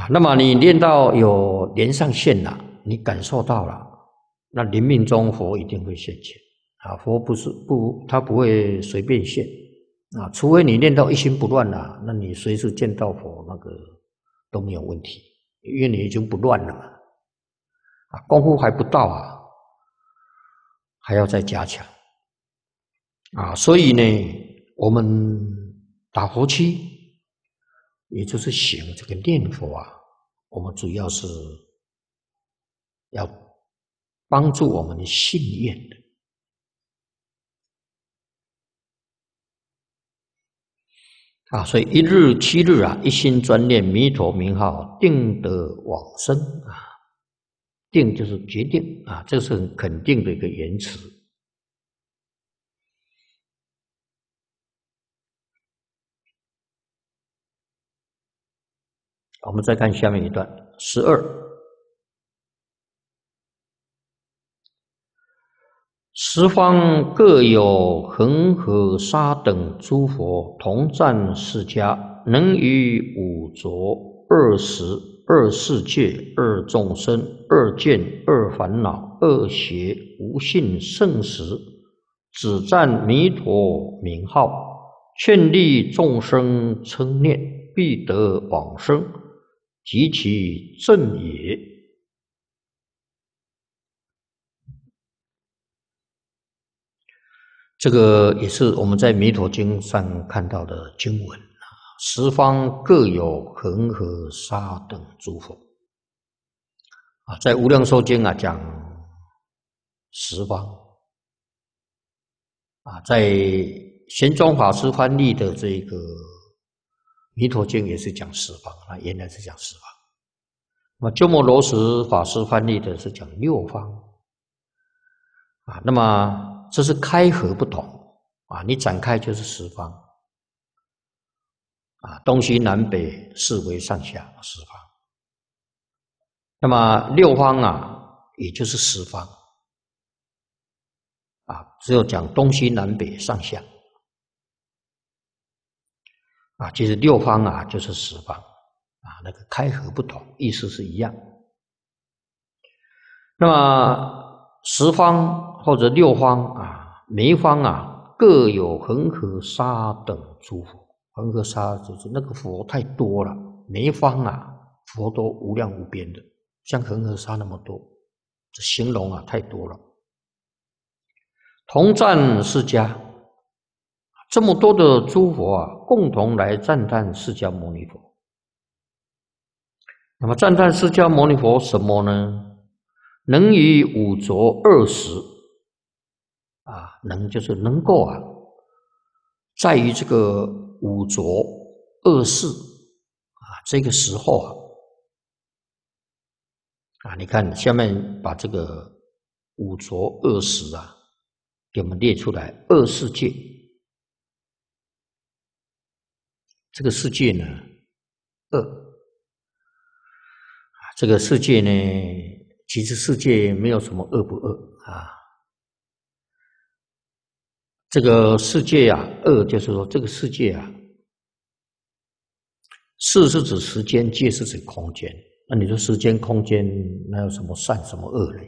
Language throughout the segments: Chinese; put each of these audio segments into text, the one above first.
那么你练到有连上线了，你感受到了，那临命中佛一定会现前佛他不会随便现除非你练到一心不乱了，那你随时见到佛那个都没有问题，因为你已经不乱了嘛功夫还不到还要再加强所以呢，我们打佛七，也就是行这个念佛我们主要是要帮助我们的信愿的所以一日7日一心专念弥陀名号，定得往生定就是决定这是很肯定的一个言辞。我们再看下面一段12。十方各有恒河沙等诸佛，同赞释迦，能于五浊二世界二众生二见二烦恼二邪无性圣实，只赞弥陀名号，劝励众生称念，必得往生，及其正也。这个也是我们在弥陀经上看到的经文十方各有恒河沙等诸佛在无量寿经讲十方在玄奘法师翻译的这个弥陀经也是讲十方原来是讲十方。那么鸠摩罗什法师翻译的是讲六方那么这是开合不同你展开就是十方东西南北四维上下十方。那么六方也就是十方只有讲东西南北上下其实六方就是十方那个开合不同，意思是一样。那么十方或者六方每一方各有恒河沙等诸佛。恒河沙就是那个佛太多了，每一方佛都无量无边的，像恒河沙那么多，这形容太多了。同赞释迦，这么多的诸佛共同来赞叹释迦牟尼佛。那么赞叹释迦牟尼佛什么呢？能于五浊二时能就是能够在于这个五浊二世这个时候你看下面把这个五浊二时给我们列出来。二世界，这个世界呢这个世界呢，其实世界没有什么恶不恶这个世界恶就是说这个世界世是指时间，界是指空间。那你说时间空间那有什么善什么恶呢？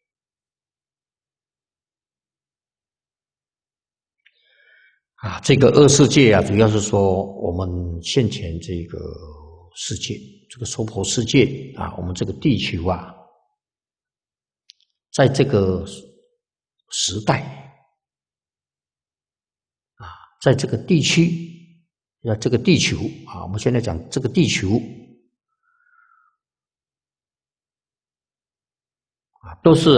这个恶世界主要是说我们现前这个世界，这个娑婆世界我们这个地球在这个时代在这个地区这个地球我们现在讲这个地球都是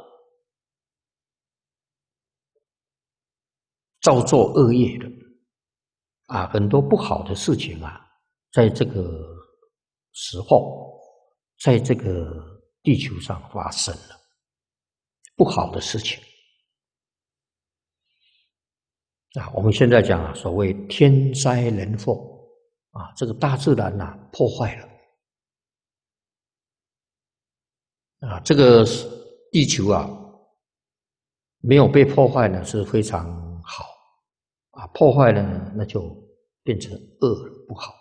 造作恶业的很多不好的事情在这个时候在这个地球上发生了不好的事情我们现在讲所谓天灾人祸这个大自然破坏了这个地球没有被破坏呢是非常好破坏了呢那就变成恶了不好